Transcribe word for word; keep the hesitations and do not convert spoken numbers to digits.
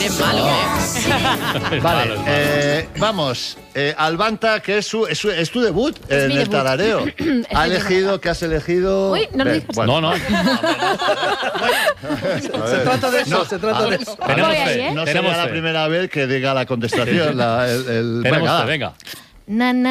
Eres malo, ¿eh? Vale, eh, vamos. Eh, Albanta, que es, su, es, su, es tu debut Es en mi el debut. tarareo. Ha elegido, ¿qué has elegido? Uy, no lo Ven, digas. bueno. No, no. Se trata de eso, No, se trata a de ver, eso. Tenemos Voy ahí, fe. ¿eh? No Tenemos sería la fe. primera vez que diga la contestación. La, el, el, Tenemos venga, fe, va. venga. Na, na,